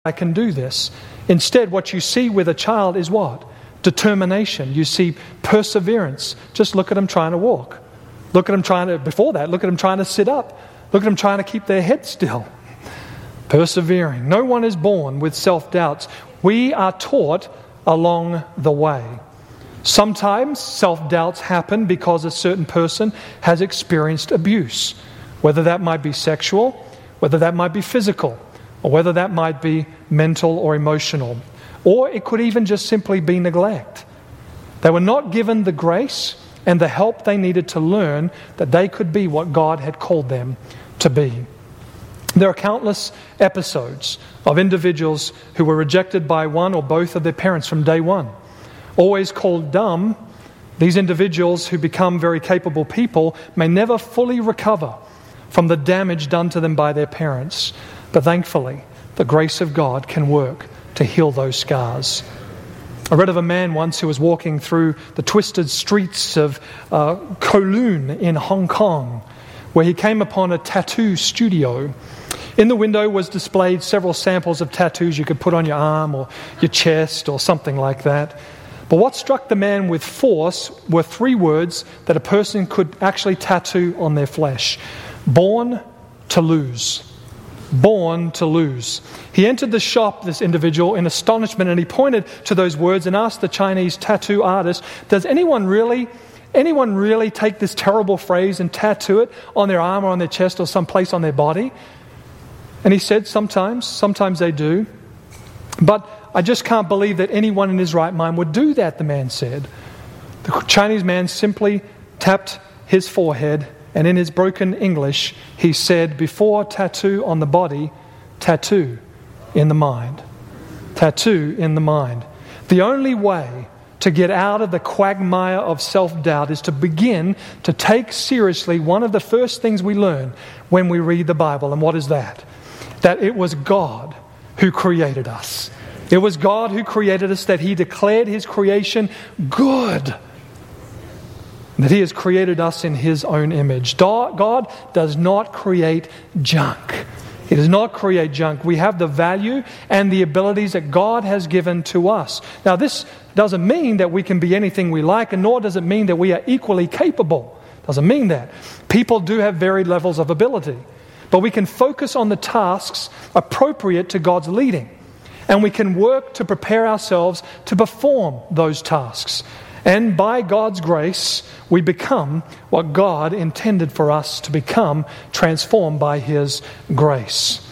I can do this. Instead, what you see with a child is what? Determination. You see perseverance. Just look at them trying to walk. Look at them trying to sit up. Look at them trying to keep their head still. Persevering. No one is born with self-doubts. We are taught along the way. Sometimes self-doubts happen because a certain person has experienced abuse, whether that might be sexual, whether that might be physical, or whether that might be mental or emotional. Or it could even just simply be neglect. They were not given the grace and the help they needed to learn that they could be what God had called them to be. There are countless episodes of individuals who were rejected by one or both of their parents from day one. Always called dumb, these individuals who become very capable people may never fully recover from the damage done to them by their parents. But thankfully, the grace of God can work to heal those scars. I read of a man once who was walking through the twisted streets of Kowloon in Hong Kong, where he came upon a tattoo studio. In the window was displayed several samples of tattoos you could put on your arm or your chest or something like that. But what struck the man with force were 3 words that a person could actually tattoo on their flesh. Born to lose. Born to lose. He entered the shop, this individual, in astonishment, and he pointed to those words and asked the Chinese tattoo artist, does anyone really take this terrible phrase and tattoo it on their arm or on their chest or someplace on their body? And he said, sometimes they do. But I just can't believe that anyone in his right mind would do that, the man said. The Chinese man simply tapped his forehead, and in his broken English, he said, before tattoo on the body, tattoo in the mind. Tattoo in the mind. The only way to get out of the quagmire of self-doubt is to begin to take seriously one of the first things we learn when we read the Bible. And what is that? That it was God who created us. It was God who created us, that He declared His creation good. That He has created us in His own image. God does not create junk. He does not create junk. We have the value and the abilities that God has given to us. Now, this doesn't mean that we can be anything we like, and nor does it mean that we are equally capable. Doesn't mean that. People do have varied levels of ability. But we can focus on the tasks appropriate to God's leading. And we can work to prepare ourselves to perform those tasks. And by God's grace, we become what God intended for us to become, transformed by His grace.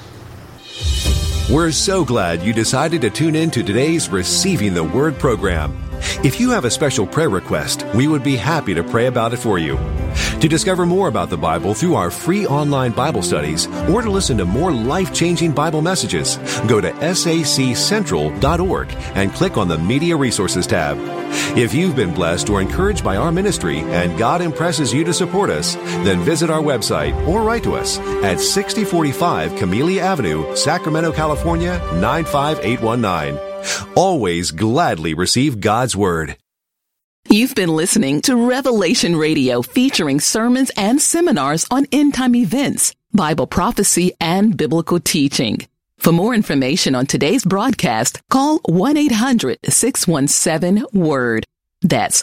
We're so glad you decided to tune in to today's Receiving the Word program. If you have a special prayer request, we would be happy to pray about it for you. To discover more about the Bible through our free online Bible studies, or to listen to more life-changing Bible messages, go to saccentral.org and click on the Media Resources tab. If you've been blessed or encouraged by our ministry and God impresses you to support us, then visit our website or write to us at 6045 Camellia Avenue, Sacramento, California, 95819. Always gladly receive God's Word. You've been listening to Revelation Radio, featuring sermons and seminars on end-time events, Bible prophecy, and biblical teaching. For more information on today's broadcast, call 1-800-617-WORD. That's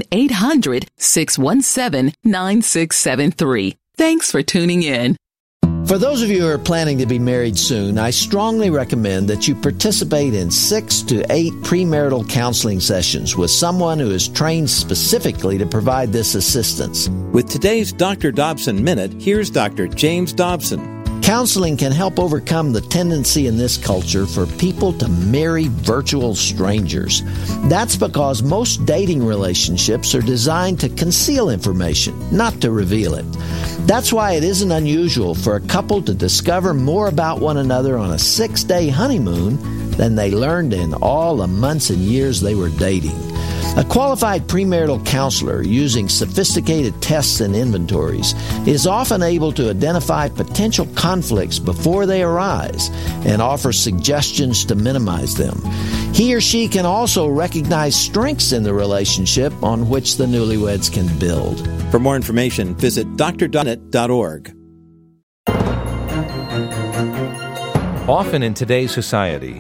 1-800-617-9673. Thanks for tuning in. For those of you who are planning to be married soon, I strongly recommend that you participate in 6 to 8 premarital counseling sessions with someone who is trained specifically to provide this assistance. With today's Dr. Dobson Minute, here's Dr. James Dobson. Counseling can help overcome the tendency in this culture for people to marry virtual strangers. That's because most dating relationships are designed to conceal information, not to reveal it. That's why it isn't unusual for a couple to discover more about one another on a 6-day honeymoon than they learned in all the months and years they were dating. A qualified premarital counselor, using sophisticated tests and inventories, is often able to identify potential conflicts before they arise and offer suggestions to minimize them. He or she can also recognize strengths in the relationship on which the newlyweds can build. For more information, visit drdobson.org. Often in today's society,